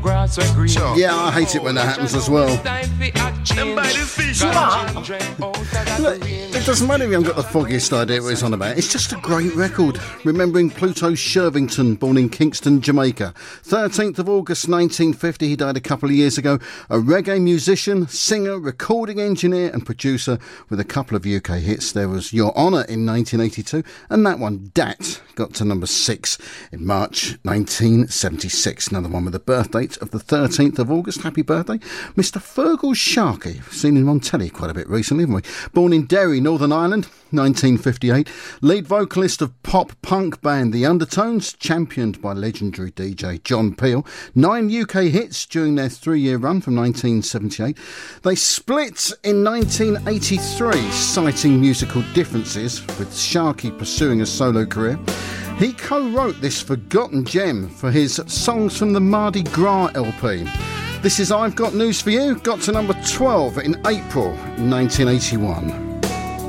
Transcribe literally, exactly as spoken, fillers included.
Yeah, I hate it when that happens as well. Look, it doesn't matter if you haven't got the foggiest idea what it's on about. It's just a great record. Remembering Pluto Shervington, born in Kingston, Jamaica. thirteenth of August nineteen fifty, he died a couple of years ago. A reggae musician, singer, recording engineer and producer with a couple of U K hits. There was Your Honour in nineteen eighty-two and that one, Dat, got to number six in March nineteen seventy-six. Another one with a birth date of the thirteenth of August. Happy birthday, Mister Fergal Sharkey. Seen him on telly quite a bit recently, haven't we? Born in Derry, Northern Ireland, nineteen fifty-eight. Lead vocalist of pop punk band The Undertones, championed by legendary D J John Peel. Nine U K hits during their three-year run from nineteen seventy-eight. They split in nineteen eighty-three, citing musical differences, with Sharkey pursuing a solo career. He co-wrote this forgotten gem for his Songs from the Mardi Gras L P. This is I've Got News for You, got to number twelve in April nineteen eighty-one.